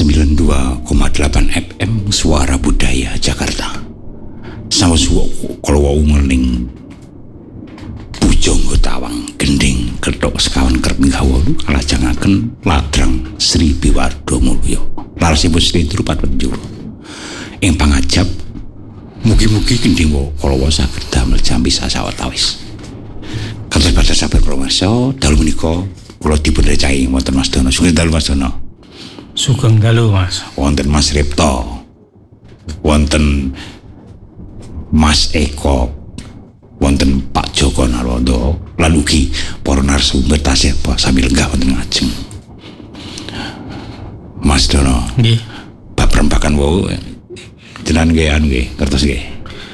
92,8 FM Suara Budaya Jakarta. Sama kalau wau mening Pujangga Tawang gending kethok sekawan kerep gawalu kalajangaken ladrang Sri Biwardo Mulya. Larasipun Sri Drupat Penjuru. Ing pangajab mugi-mugi gending kala saged damel jampi sasawetawis. Kantos badhe sabar promasa dalu menika kula dipun recahi wonten Mas Dono. Sugeng dalu Mas Dono. Sugeng dalu Mas. Wonten Mas Ripto. Wonten Mas Eko. Wonten Pak Joko Narwondo lan ugi para narasumber tasih sami lenggah wonten ngajeng. Mas Dono. Nggih. Bab perembakan wau jenengan nggih anu nggih ngertos nggih.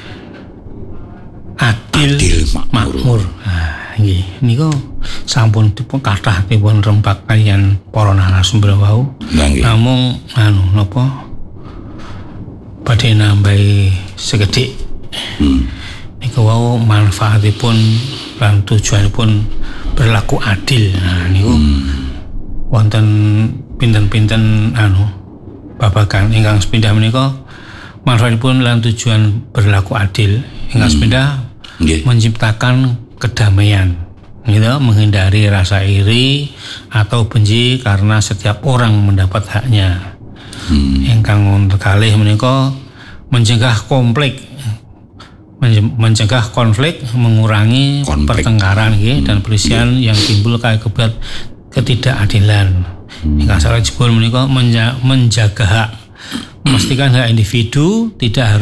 Adil makmur. Nggih, niku sampun dipun kathah dipun rembak kaliyan para narasumber wau. Namung napa badhe nambahi sekedhik. Niku wau manfaatipun lan tujuanipun berlaku adil. Nah niku wonten pinten-pinten babagan ingkang sepindah menika manfaatipun lan tujuan berlaku adil ingkang sepindah menciptakan kedamaian, gitu, menghindari rasa iri atau benci karena setiap orang mendapat haknya. Ingkang kalih menika mencegah konflik, mengurangi pertengkaran dan perselisihan yang timbul akibat ketidakadilan. Ingkang salajengipun menika menjaga hak, memastikan hak individu tidak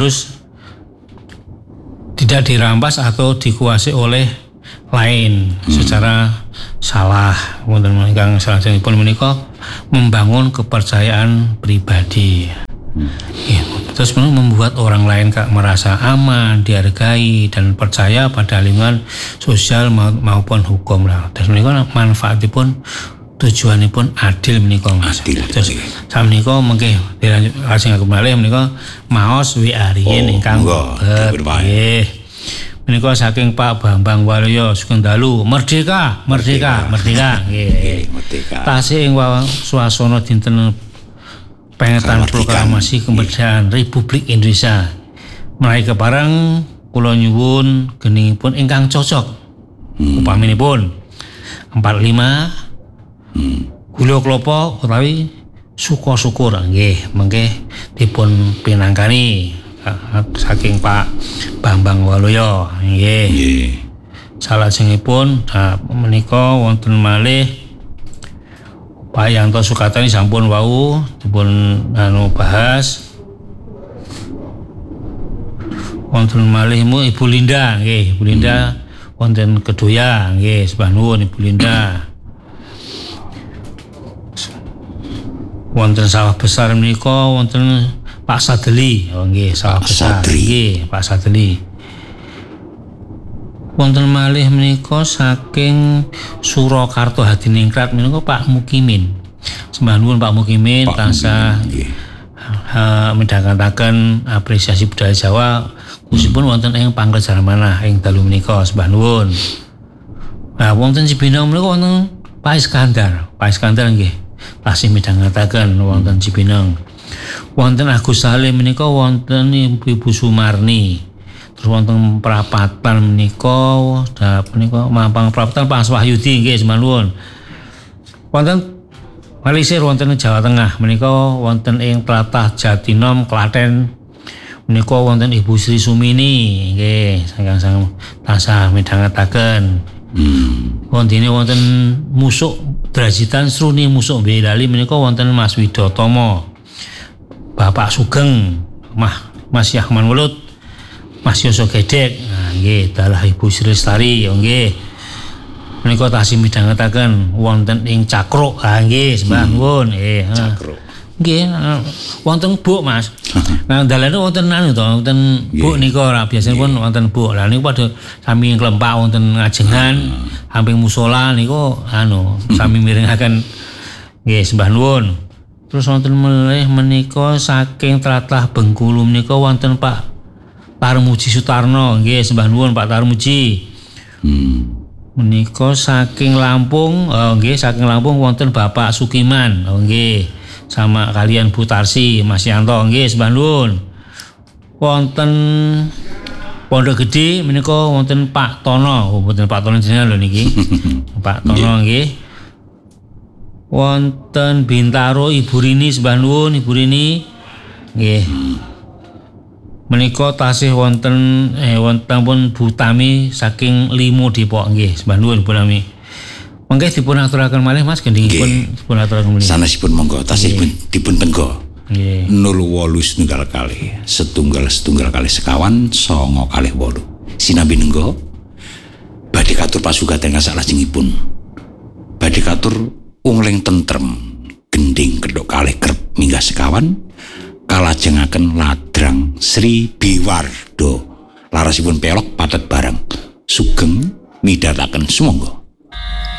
dirampas atau dikuasai oleh lain secara salah. Wonten ingkang salajengipun menika membangun kepercayaan pribadi. Terus membuat orang lain merasa aman, dihargai dan percaya pada lingkungan sosial maupun hukum lah. Terus menika manfaatipun tujuanipun adil menika Mas. Terus samenika mengke lajeng aku malih menika maos WA riyin ingkang nggih. Menika saking Pak Bambang Waluyo Sugeng dalu merdeka nggih. Merdeka. Tasih ing suasana dinten pengetan proklamasi kemerdekaan Republik Indonesia. Menawi kepareng kula nyuwun geningipun ingkang cocok. Upaminipun 45 gula klapa utawi suka syukur nggih mengke dipun pinangkani saking Pak Bambang Waluyo nggih. Salajengipun menika wonten malih Pak Yanto Sukatani sampun wau dipun bahas. Wonten malih Ibu Linda nggih, Ibu Linda wonten Kedoya nggih, sebah nuwun Ibu Linda. Wonten Sawah Besar menika wonten Pak Sadeli, nggih Sawah Besar nggih Pak Sadeli. Wonten malih menika saking Surakarta Hadiningrat menika Pak Mukimin. Sembah nuwun Pak Mukimin tansah midhangetaken apresiasi budaya Jawa khususipun wonten ing Pangrejan Manah ing dalu menika sembah nuwun. Nah wonten Cibinong menika wonten Pak Iskandar nggih. Tasih midhangetaken wonten Cibinong. Wonten Agus Salim menika wonten Ibu Sumarni. Terus wonten Prapatan menika mampang Prapatan Pak Wahyudi nggih sembah nuwun. Wonten Malisir wonten Jawa Tengah menika wonten ing Tlatah Jatinom Klaten menika wonten Ibu Sri Sumini nggih saking tansah midhangetaken. Wonten Musuk Drajitan Sruni Musuk Boyolali menika wonten Mas Widotomo, Bapak Sugeng, Mas Yahman Welut, Mas Yoso Gedek, nggih dalah Ibu Sri Lestari nggih. Menika tasih midhangetaken wonten ing Cakruk, nggih sembah nuwun Cakruk. Nggih wonten Buk Mas. Nah dalane wonten wonten Buk nika ora biasanipun wonten Buk. Lah niku padha sami klempak wonten ngajengan samping musala niku sami mirengaken nggih sembah nuwun. Terus wonten melih menika saking Tlatah Bengkulu menika wonten Pak Tarmuji Sutarno nggih sembah nuwun Pak Tarmuji. Menika saking Lampung, nggih saking Lampung wonten Bapak Sukiman, nggih. Sama kalian Bu Tarsi, Mas Yanto, nggih sembah nuwun. Wonten Pondok Gede menika wonten Pak Tono, mboten Pak Tono jenengan lho niki. Pak Tono nggih. Wonten Bintaro Ibu Rini sembah nuwun Ibu Rini. Nggih. Menika tasih wonten pun Bu Tami saking Limo Depok nggih. Sembah nuwun Bu Tami. Mangke dipun aturaken malih Mas gendhingipun dipun aturaken malih. Sanesipun monggo tasih dipun tenggo. Nggih. 08 setunggal kali sekawan 9 kali 8. Sinambi nenggo badhe katur pasugaten salajengipun. Badhe katur ungling tentrem gending kedok kalih kerep minggah sekawan kalajengaken ladrang Sri Biwardo. Larasipun pelok patet barang sugeng midhataken sumangga.